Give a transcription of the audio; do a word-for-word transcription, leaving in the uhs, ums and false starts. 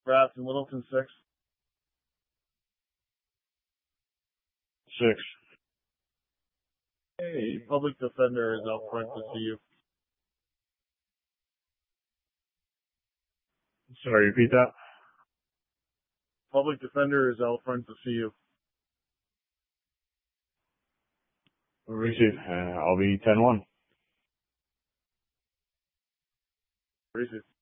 Grafton, Littleton, six. Six. Hey, public defender is out front to see you. Sorry, repeat that. Public defender is out front to see you. Receive. Uh, I'll be ten one. Receive.